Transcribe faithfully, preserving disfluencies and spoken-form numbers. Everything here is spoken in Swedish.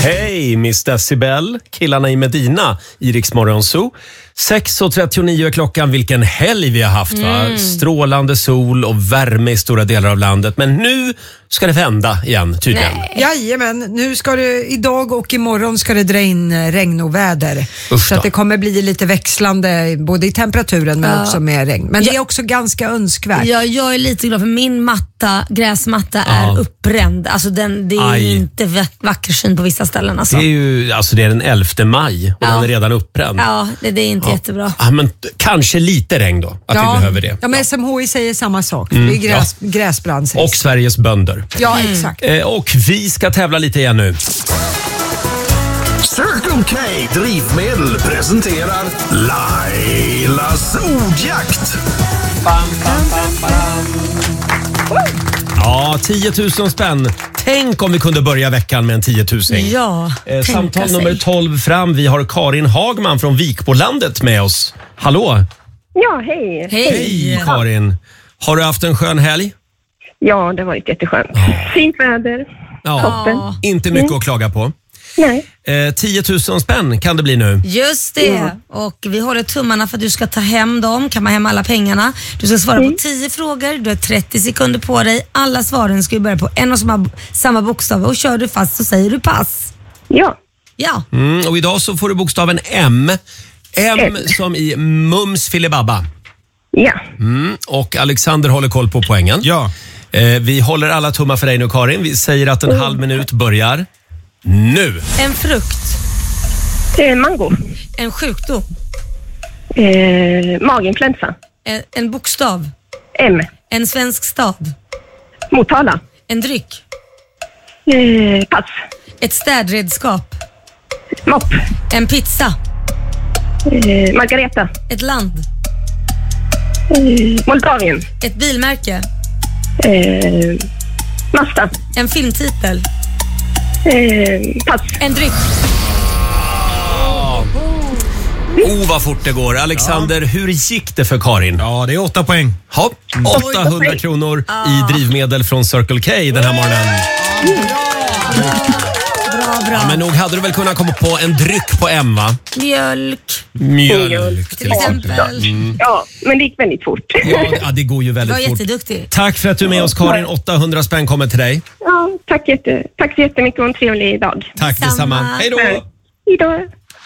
Hej, Miss Decibel, killarna i Medina, i Rix Morgon Zoo. sex och trettionio är klockan. Vilken helg vi har haft, va? Mm. Strålande sol och värme i stora delar av landet. Men nu ska det vända igen, tydligen. Nej. Jajamän, nu ska det, idag och imorgon ska det dra in regn och väder. Så att det kommer bli lite växlande både i temperaturen men ja. också med regn. Men ja. det är också ganska önskvärt. Ja, jag är lite glad för min matta, gräsmatta ja. är uppbränd. Alltså den, det är Aj. inte vacker syn på vissa ställen. Alltså. Det är ju, alltså det är den elfte maj och ja. den är redan uppbränd. Ja, det, det är inte ja. jättebra. Ja, men kanske lite regn då, att ja. vi behöver det. Ja, men S M H I säger samma sak. Mm. Det är gräs, ja. gräsbrand. Och Sveriges bönder. Ja, exakt. Eh, och vi ska tävla lite igen nu. Circle K Drivmedel presenterar Lailas ordjakt. Bam, bam, bam, bam. Ja, tio tusen spänn. Tänk om vi kunde börja veckan med en tio tusen. Ja, eh, Samtal nummer tolv fram. Vi har Karin Hagman från Vikbolandet med oss. Hallå? Ja, hej. Hej, hej Karin. Har du haft en skön helg? Ja, det har varit jätteskönt. Oh. Fint väder. Ja. Toppen. Inte mycket mm. att klaga på. Nej. Eh, tio tusen spänn kan det bli nu. Just det. Mm. Och vi håller tummarna för att du ska ta hem dem. Kamma hem alla pengarna. Du ska svara mm. på tio frågor. Du har trettio sekunder på dig. Alla svaren ska ju börja på en och samma, samma bokstav. Och kör du fast så säger du pass. Ja. Ja. Mm, och idag så får du bokstaven M. M, M. som i Mums filibabba. Ja. Mm, och Alexander håller koll på poängen. Ja. Eh, vi håller alla tummar för dig nu, Karin. Vi säger att en mm. halv minut börjar nu. En frukt. Eh, mango. En sjukdom. Eh, maginfluensa. En, en bokstav. M. En svensk stad. Motala. En dryck. Eh, pass. Ett städredskap. Mopp. En pizza. Eh, Margareta. Ett land. Eh, Moldavien. Ett bilmärke. Eh, Mazda. En filmtitel. Eh, pass. En dryck. Oh, vad fort det går. Alexander, ja. hur gick det för Karin? Ja, det är åtta poäng. Ja, åttahundra kronor ah. i drivmedel från Circle K den här morgonen. Bra, bra. Ja, men nog hade du väl kunnat komma på en dryck på M, va? Mjölk. Mjölk till exempel. Mm. Ja, men det gick väldigt fort. Ja, ja, det går ju väldigt fort. fort. Jätteduktig. Tack för att du är med oss, Karin. åttahundra spänn kommer till dig. Ja, tack, jätte, tack så jättemycket och en trevlig dag. Tack detsamma. Hej då. Hej då.